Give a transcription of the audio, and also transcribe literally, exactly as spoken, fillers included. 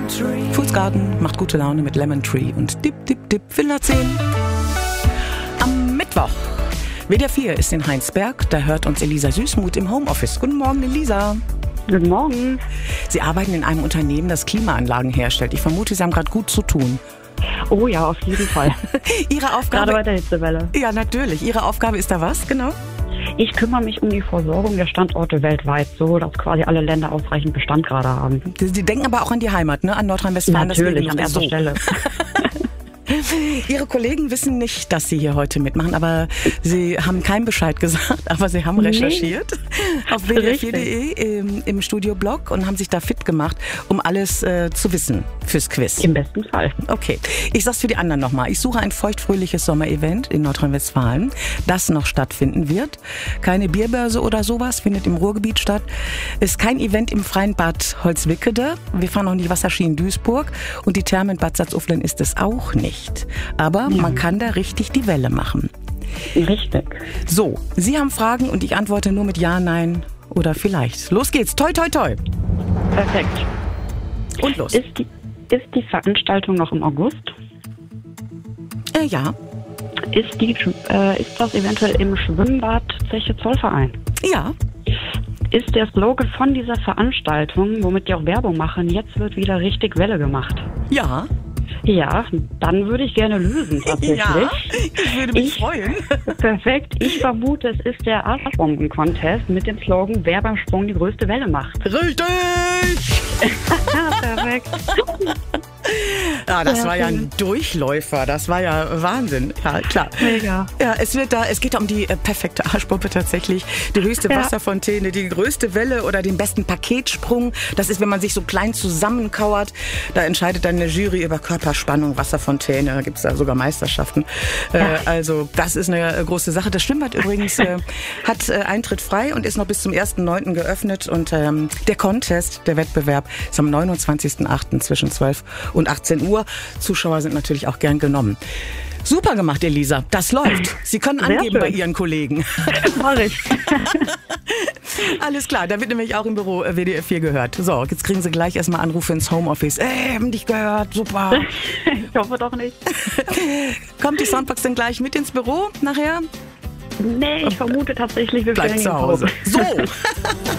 Foods Garden macht gute Laune mit Lemon Tree und Dip, Dip, Dip, Villa zehn. Am Mittwoch, W D R vier ist in Heinsberg, da hört uns Elisa Süßmuth im Homeoffice. Guten Morgen, Elisa. Guten Morgen. Sie arbeiten in einem Unternehmen, das Klimaanlagen herstellt. Ich vermute, Sie haben gerade gut zu tun. Oh ja, auf jeden Fall. Ihre Aufgabe... Gerade bei der Hitzewelle. Ja, natürlich. Ihre Aufgabe ist da was, genau? Ich kümmere mich um die Versorgung der Standorte weltweit, so dass quasi alle Länder ausreichend Bestand gerade haben. Sie denken aber auch an die Heimat, ne? An Nordrhein-Westfalen. Natürlich, an erster Stelle. Ihre Kollegen wissen nicht, dass Sie hier heute mitmachen, aber Sie haben keinen Bescheid gesagt, aber Sie haben recherchiert nee. auf w d r vier punkt d e im, im Studioblog und haben sich da fit gemacht, um alles äh, zu wissen fürs Quiz. Im besten Fall. Okay, ich sag's für die anderen nochmal. Ich suche ein feuchtfröhliches Sommerevent in Nordrhein-Westfalen, das noch stattfinden wird. Keine Bierbörse oder sowas, findet im Ruhrgebiet statt. Ist kein Event im freien Bad Holzwickede. Wir fahren auch nicht Wasserski in Duisburg und die Therme in Bad Salzuflen ist es auch nicht. Aber ja. man kann da richtig die Welle machen. Richtig. So, Sie haben Fragen und ich antworte nur mit Ja, Nein oder vielleicht. Los geht's. Toi, toi, toi. Perfekt. Und los. Ist die, ist die Veranstaltung noch im August? Äh, ja. Ist, die, äh, ist das eventuell im Schwimmbad Zeche Zollverein? Ja. Ist der Slogan von dieser Veranstaltung, womit die auch Werbung machen, jetzt wird wieder richtig Welle gemacht? Ja. Ja, dann würde ich gerne lösen, tatsächlich. Ja, ich würde mich ich, freuen. Perfekt. Ich vermute, es ist der Arschbomben-Contest mit dem Slogan, wer beim Sprung die größte Welle macht. Richtig! Perfekt. Ja, das Sehr war ja schön. ein Durchläufer. Das war ja Wahnsinn. Ja, klar. Mega. Ja, es wird da, es geht da um die äh, perfekte Arschbombe tatsächlich. Die höchste Ja. Wasserfontäne, die größte Welle oder den besten Paketsprung. Das ist, wenn man sich so klein zusammenkauert. Da entscheidet dann eine Jury über Körperspannung, Wasserfontäne. Da gibt es da sogar Meisterschaften. Äh, Ja. also das ist eine äh, große Sache. Das Schwimmbad übrigens äh, hat äh, Eintritt frei und ist noch bis zum ersten neunten geöffnet. Und ähm, der Contest, der Wettbewerb, ist am neunundzwanzigsten achten zwischen zwölf und achtzehn Uhr. Zuschauer sind natürlich auch gern genommen. Super gemacht, Elisa. Das läuft. Sie können Sehr angeben schön. bei Ihren Kollegen. Mach ich. Alles klar, da wird nämlich auch im Büro äh, W D R vier gehört. So, jetzt kriegen Sie gleich erstmal Anrufe ins Homeoffice. Ey, haben dich gehört, super. Ich hoffe doch nicht. Kommt die Soundbox denn gleich mit ins Büro nachher? Nee, ich vermute tatsächlich, wir Bleibt fällen zu in Hause. Pause. So.